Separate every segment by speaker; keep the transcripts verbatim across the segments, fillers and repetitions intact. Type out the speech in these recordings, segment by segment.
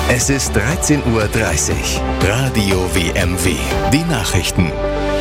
Speaker 1: Es ist dreizehn Uhr dreißig. Radio W M W. Die Nachrichten.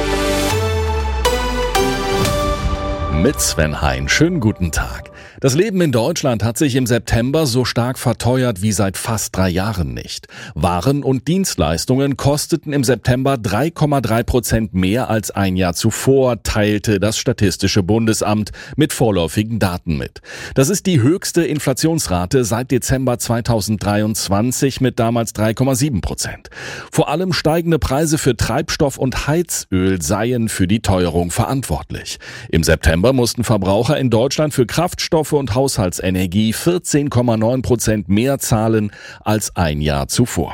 Speaker 2: Mit Sven Hein. Schönen guten Tag. Das Leben in Deutschland hat sich im September so stark verteuert wie seit fast drei Jahren nicht. Waren und Dienstleistungen kosteten im September drei Komma drei Prozent mehr als ein Jahr zuvor, teilte das Statistische Bundesamt mit vorläufigen Daten mit. Das ist die höchste Inflationsrate seit Dezember zweitausenddreiundzwanzig mit damals drei Komma sieben Prozent. Vor allem steigende Preise für Treibstoff und Heizöl seien für die Teuerung verantwortlich. Im September mussten Verbraucher in Deutschland für Kraftstoff und Haushaltsenergie vierzehn Komma neun Prozent mehr zahlen als ein Jahr zuvor.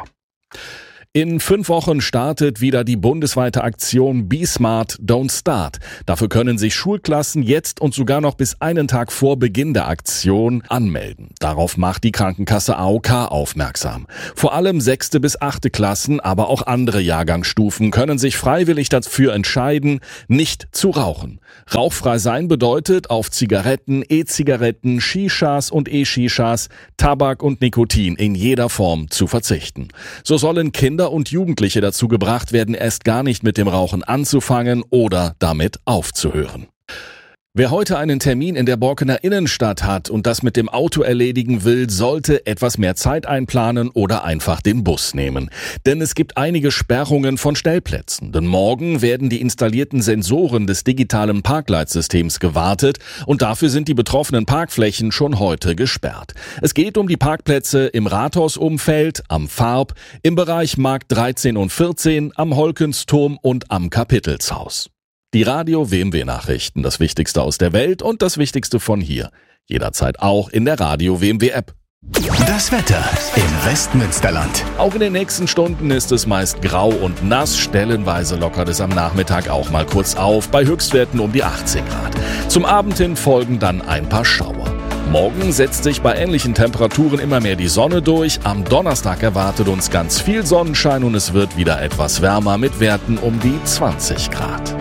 Speaker 2: In fünf Wochen startet wieder die bundesweite Aktion Be Smart, Don't Start. Dafür können sich Schulklassen jetzt und sogar noch bis einen Tag vor Beginn der Aktion anmelden. Darauf macht die Krankenkasse A O K aufmerksam. Vor allem sechste bis achte Klassen, aber auch andere Jahrgangsstufen können sich freiwillig dafür entscheiden, nicht zu rauchen. Rauchfrei sein bedeutet, auf Zigaretten, E-Zigaretten, Shishas und E-Shishas, Tabak und Nikotin in jeder Form zu verzichten. So sollen Kinder und Jugendliche dazu gebracht werden, erst gar nicht mit dem Rauchen anzufangen oder damit aufzuhören. Wer heute einen Termin in der Borkener Innenstadt hat und das mit dem Auto erledigen will, sollte etwas mehr Zeit einplanen oder einfach den Bus nehmen. Denn es gibt einige Sperrungen von Stellplätzen. Denn morgen werden die installierten Sensoren des digitalen Parkleitsystems gewartet und dafür sind die betroffenen Parkflächen schon heute gesperrt. Es geht um die Parkplätze im Rathausumfeld, am Farb, im Bereich Markt dreizehn und vierzehn, am Holkensturm und am Kapitelshaus. Die Radio W M W Nachrichten, das Wichtigste aus der Welt und das Wichtigste von hier. Jederzeit auch in der Radio W M W App.
Speaker 1: Das Wetter im Westmünsterland.
Speaker 2: Auch in den nächsten Stunden ist es meist grau und nass. Stellenweise lockert es am Nachmittag auch mal kurz auf, bei Höchstwerten um die achtzehn Grad. Zum Abend hin folgen dann ein paar Schauer. Morgen setzt sich bei ähnlichen Temperaturen immer mehr die Sonne durch. Am Donnerstag erwartet uns ganz viel Sonnenschein und es wird wieder etwas wärmer mit Werten um die zwanzig Grad.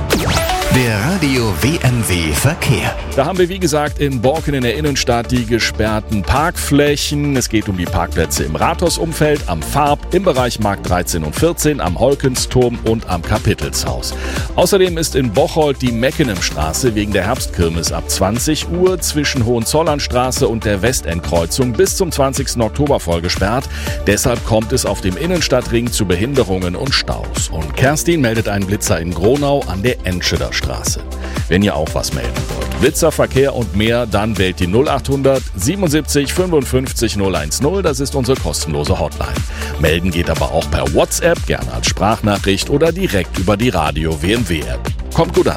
Speaker 1: Der Radio W M W Verkehr.
Speaker 2: Da haben wir wie gesagt in Borken in der Innenstadt die gesperrten Parkflächen. Es geht um die Parkplätze im Rathausumfeld, am Farb, im Bereich Markt dreizehn und vierzehn, am Holkensturm und am Kapitelshaus. Außerdem ist in Bocholt die Meckenemstraße wegen der Herbstkirmes ab zwanzig Uhr zwischen Hohenzollernstraße und der Westendkreuzung bis zum zwanzigsten Oktober voll gesperrt. Deshalb kommt es auf dem Innenstadtring zu Behinderungen und Staus. Und Kerstin meldet einen Blitzer in Gronau an der Enscheder Straße. Wenn ihr auch was melden wollt, Blitzer, Verkehr und mehr, dann wählt die null achthundert siebenundsiebzig fünfundfünfzig null eins null, das ist unsere kostenlose Hotline. Melden geht aber auch per WhatsApp, gerne als Sprachnachricht oder direkt über die Radio W M W App. Kommt gut an.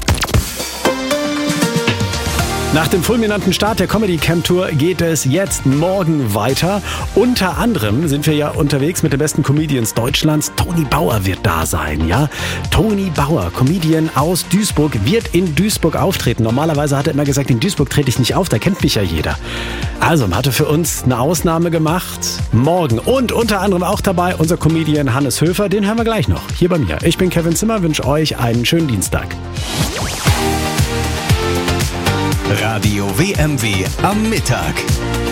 Speaker 3: Nach dem fulminanten Start der Comedy Camp Tour geht es jetzt morgen weiter. Unter anderem sind wir ja unterwegs mit den besten Comedians Deutschlands. Toni Bauer wird da sein, ja? Toni Bauer, Comedian aus Duisburg, wird in Duisburg auftreten. Normalerweise hat er immer gesagt, in Duisburg trete ich nicht auf, da kennt mich ja jeder. Also, man hatte für uns eine Ausnahme gemacht. Morgen und unter anderem auch dabei unser Comedian Hannes Höfer. Den hören wir gleich noch, hier bei mir. Ich bin Kevin Zimmer, wünsche euch einen schönen Dienstag.
Speaker 1: Radio W M W am Mittag.